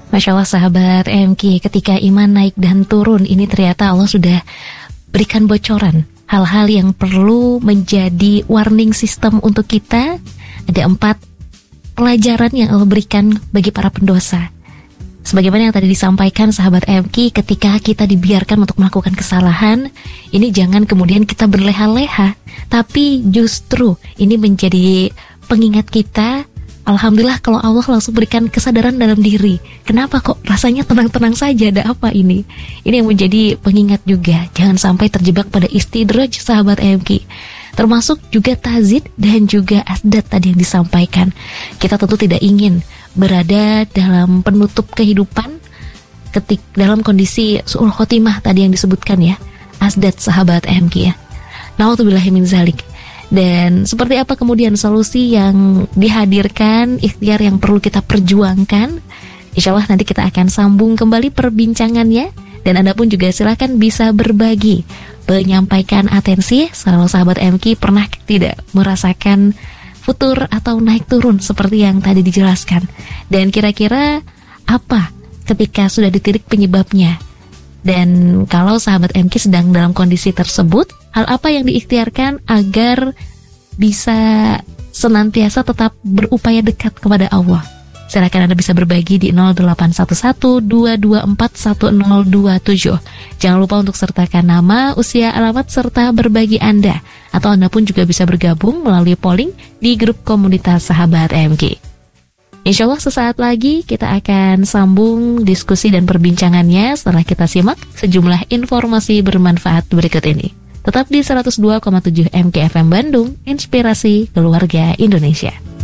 Masya Allah sahabat MK, ketika iman naik dan turun, ini ternyata Allah sudah berikan bocoran hal-hal yang perlu menjadi warning system untuk kita. Ada 4 pelajaran yang Allah berikan bagi para pendosa. Sebagaimana yang tadi disampaikan sahabat MK, ketika kita dibiarkan untuk melakukan kesalahan, ini jangan kemudian kita berleha-leha, tapi justru ini menjadi pengingat kita. Alhamdulillah kalau Allah langsung berikan kesadaran dalam diri. Kenapa kok rasanya tenang-tenang saja, ada apa ini? Ini yang menjadi pengingat juga. Jangan sampai terjebak pada istidraj sahabat MK. Termasuk juga tazid dan juga asdat tadi yang disampaikan. Kita tentu tidak ingin berada dalam penutup kehidupan dalam kondisi su'ul khotimah tadi yang disebutkan ya. Asdat sahabat MK ya. Na'udzubillahi min zalik. Dan seperti apa kemudian solusi yang dihadirkan, ikhtiar yang perlu kita perjuangkan? Insya Allah nanti kita akan sambung kembali perbincangannya. Dan Anda pun juga silakan bisa berbagi, menyampaikan atensi. Kalau sahabat MK pernah tidak merasakan futur atau naik turun seperti yang tadi dijelaskan? Dan kira-kira apa ketika sudah ditilik penyebabnya? Dan kalau sahabat MK sedang dalam kondisi tersebut, hal apa yang diikhtiarkan agar bisa senantiasa tetap berupaya dekat kepada Allah? Silakan Anda bisa berbagi di 0811-224-1027. Jangan lupa untuk sertakan nama, usia, alamat, serta berbagi Anda. Atau Anda pun juga bisa bergabung melalui polling di grup komunitas sahabat MK. Insya Allah sesaat lagi kita akan sambung diskusi dan perbincangannya setelah kita simak sejumlah informasi bermanfaat berikut ini. Tetap di 102,7 MK FM Bandung, Inspirasi Keluarga Indonesia.